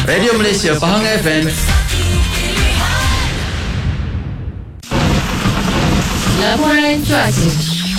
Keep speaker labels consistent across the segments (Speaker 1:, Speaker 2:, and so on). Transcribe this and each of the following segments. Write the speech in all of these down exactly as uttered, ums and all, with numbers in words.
Speaker 1: Radio Malaysia Pahang F M.
Speaker 2: Laporan cuaca.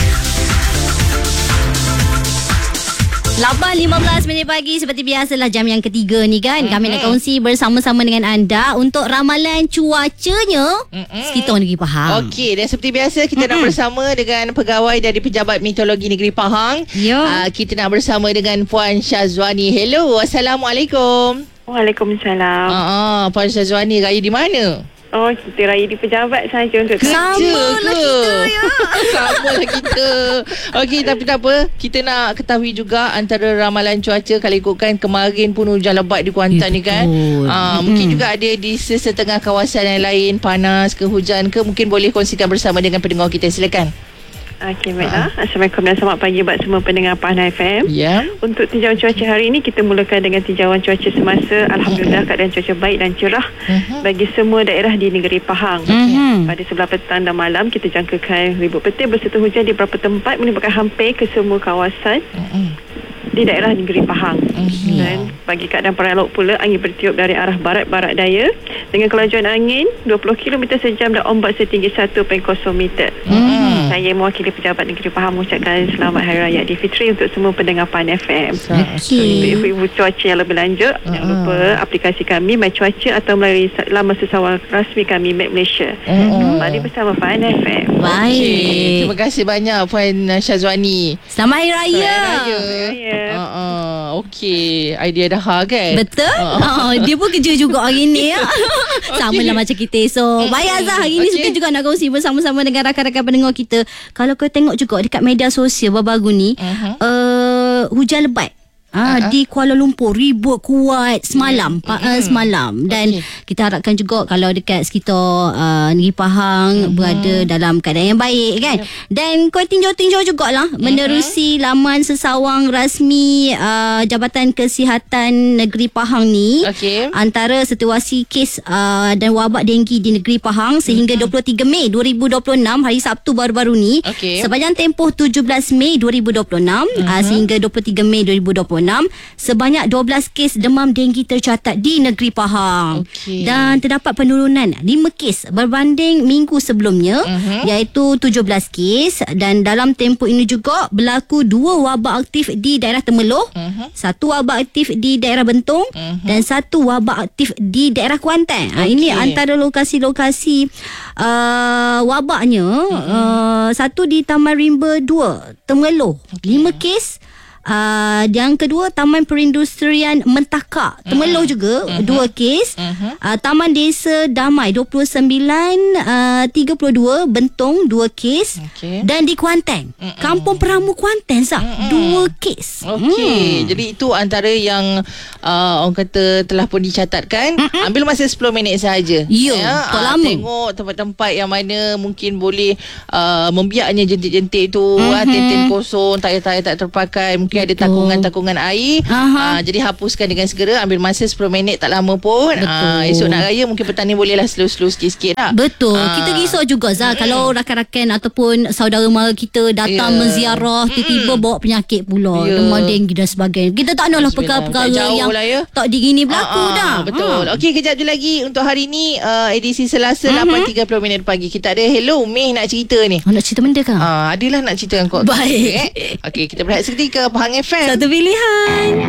Speaker 2: lapan lima belas minit pagi, seperti biasalah jam yang ketiga ni kan. Mm-hmm. Kami nak kongsi bersama-sama dengan anda untuk ramalan cuacanya mm-hmm. sekitar Negeri Pahang.
Speaker 3: Okey, dan seperti biasa kita mm-hmm. nak bersama dengan pegawai dari Pejabat Meteorologi Negeri Pahang.
Speaker 2: Ya.
Speaker 3: Uh, kita nak bersama dengan Puan Syazwani. Hello, Assalamualaikum.
Speaker 4: Waalaikumsalam.
Speaker 3: Ah, uh, Puan Syazwani, raya di mana?
Speaker 4: Oh, kita raya di pejabat saja untuk
Speaker 2: Sama lah kita ya.
Speaker 3: Sama lah kita. Okey, tapi tak apa. Kita nak ketahui juga antara ramalan cuaca, kalau ikutkan kemarin pun hujan lebat di Kuantan ya, ni kan. Uh, hmm. Mungkin juga ada di sesetengah kawasan yang lain, panas ke hujan ke. Mungkin boleh kongsikan bersama dengan pendengar kita. Silakan.
Speaker 4: Okey, baiklah. Uh. Assalamualaikum dan selamat pagi buat semua pendengar Pahang F M.
Speaker 3: Ya. Yeah.
Speaker 4: Untuk tinjauan cuaca hari ini, kita mulakan dengan tinjauan cuaca semasa. Alhamdulillah, keadaan cuaca baik dan cerah uh-huh. bagi semua daerah di negeri Pahang. Uh-huh. Pada sebelah petang dan malam, kita jangkakan ribut petir berserta hujan di beberapa tempat menimbulkan hampir ke semua kawasan uh-huh. di daerah negeri Pahang. Uh-huh. Dan bagi keadaan peralok pula, angin bertiup dari arah barat-barat daya dengan kelajuan angin dua puluh kilometer sejam dan ombak setinggi satu perpuluhan kosong meter. Uh-huh. Saya mewakili Pejabat Negeri Pahang mengucapkan selamat Hari Raya Aidilfitri untuk semua pendengar Pahang F M.
Speaker 2: Okay.
Speaker 4: Untuk info cuaca yang lebih lanjut, uh-huh. jangan lupa aplikasi kami My Cuaca atau melalui laman sesawang rasmi kami Map Malaysia. Uh-huh. Mari bersama Pahang F M.
Speaker 2: Baik.
Speaker 3: Okay. Terima kasih banyak Puan Syazwani.
Speaker 2: Selamat Hari Raya.
Speaker 3: Selamat Hari Raya. Uh-uh. Okey, idea dah ha kan?
Speaker 2: Betul. Uh-huh. Dia pun kerja juga hari ni ya. Sama lah macam kita. So, baik Azhar, hari ni okay. suka juga nak kongsi bersama-sama dengan rakan-rakan pendengar kita. Kalau kau tengok juga dekat media sosial baru-baru ni, uh-huh. uh, hujan lebat. Ah, uh-huh. di Kuala Lumpur ribut kuat semalam mm-hmm. uh, semalam dan okay. kita harapkan juga kalau dekat sekitar uh, Negeri Pahang mm-hmm. berada dalam keadaan yang baik kan. Yep. Dan kau tinjau-tinjau jugalah mm-hmm. menerusi laman sesawang rasmi uh, Jabatan Kesihatan Negeri Pahang ni, okay. antara situasi kes uh, dan wabak denggi di Negeri Pahang sehingga mm-hmm. dua puluh tiga Mei dua ribu dua puluh enam, hari Sabtu baru-baru ni, okay. sepanjang tempoh tujuh belas Mei dua ribu dua puluh enam mm-hmm. uh, sehingga dua puluh tiga Mei dua ribu dua puluh enam, sebanyak dua belas kes demam denggi tercatat di Negeri Pahang. Okay. Dan terdapat penurunan lima kes berbanding minggu sebelumnya, uh-huh. iaitu tujuh belas kes. Dan dalam tempoh ini juga berlaku dua wabak aktif di daerah Temerloh, uh-huh. satu wabak aktif di daerah Bentong, uh-huh. dan satu wabak aktif di daerah Kuantan. Okay. Ini antara lokasi-lokasi uh, wabaknya. Uh-huh. uh, Satu di Taman Rimba dua Temerloh, okay. lima kes. Uh, yang kedua Taman Perindustrian Mentaka Temerloh uh-huh. juga uh-huh. dua kes. uh-huh. uh, Taman Desa Damai dua puluh sembilan uh, tiga puluh dua Bentong dua kes, okay. dan di Kuantan uh-uh. Kampung Peramu Kuantan sah uh-uh. dua kes.
Speaker 3: Okey, hmm. jadi itu antara yang uh, orang kata telah pun dicatatkan. uh-uh. Ambil masa sepuluh minit sahaja.
Speaker 2: Ya, ya tak uh, lama.
Speaker 3: Tengok tempat-tempat yang mana mungkin boleh uh, membiaknya jentik-jentik tu, uh-huh. uh, tin-tin kosong, tayar-tayar tak terpakai, mungkin ada takungan-takungan air. uh, Jadi hapuskan dengan segera. Ambil masa sepuluh minit, tak lama pun. uh, Esok nak raya, mungkin petani bolehlah slow-slow sikit-sikit lah.
Speaker 2: Betul. uh. Kita risau juga Zah, mm. kalau rakan-rakan ataupun saudara mara kita datang yeah. menziarah, tiba-tiba mm. bawa penyakit pula, yeah. demam denggi dan sebagainya. Kita tak nak lah perkara-perkara yang lah, ya. tak digini berlaku uh, dah.
Speaker 3: Betul. uh. Okey, kejap je lagi untuk hari ni, uh, edisi Selasa, mm-hmm. lapan tiga puluh minit pagi. Kita ada Hello Meh nak cerita ni.
Speaker 2: Oh, nak cerita benda kan?
Speaker 3: uh, Adalah nak cerita dengan kau.
Speaker 2: Baik.
Speaker 3: Okey, kita berehat seketika. Pahang F M,
Speaker 2: satu pilihan.